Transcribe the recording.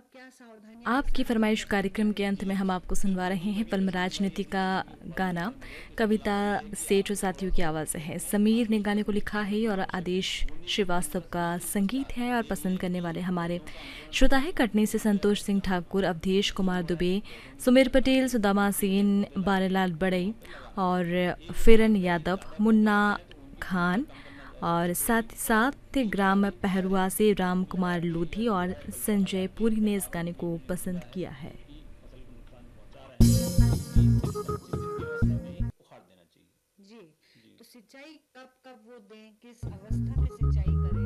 क्या सावधानियां के आपकी साथ हमें फरमाइश बरतनी कार्यक्रम के चाहिए? अंत में हम आपको सुनवा रहे हैं फिल्म राजनीति का गाना। कविता सेठ और साथियों की आवाज़ है। समीर ने गाने को लिखा है और आदेश श्रीवास्तव का संगीत है। और पसंद करने वाले हमारे श्रोता है कटनी से संतोष सिंह ठाकुर, अवधेश कुमार दुबे, सुमेर पटेल, सुदामा सेन, बारेलाल बड़ई और फिरन यादव, मुन्ना खान और साथ साथ ग्राम पहरुआ से राम कुमार लोधी और संजय पुरी ने इस गाने को पसंद किया है। जी, तो सिंचाई कब कब वो दें, किस अवस्था में सिंचाई करें,